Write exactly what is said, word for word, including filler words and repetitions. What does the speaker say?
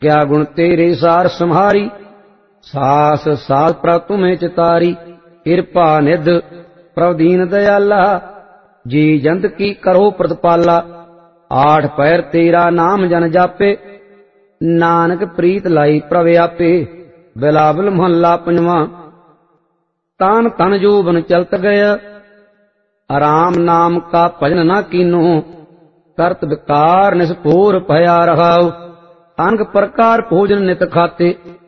क्या गुण तेरे सार सम्हारी, सास सास प्रभ तुम्हें चितारी। कृपा निध प्रभ दीन दयाला, जी जंत की करो प्रतिपाला। आठ पैर तेरा नाम जन जापे, नानक प्रीत लाई प्रभ आपे। बिलावल मोहल्ला पंजवा। तान तन जोबन चलत गया, आराम नाम का भजन न कीनो। करत विकार निस्पोर भया रहाओ, अनक प्रकार भोजन नित खाते।